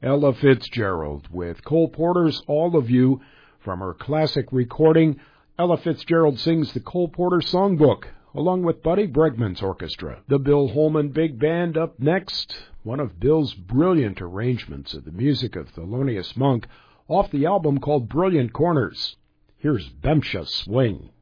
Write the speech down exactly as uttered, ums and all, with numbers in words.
Ella Fitzgerald with Cole Porter's All of You from her classic recording. Ella Fitzgerald sings the Cole Porter Songbook along with Buddy Bregman's orchestra. The Bill Holman Big Band up next, one of Bill's brilliant arrangements of the music of Thelonious Monk off the album called Brilliant Corners. Here's Bemsha Swing.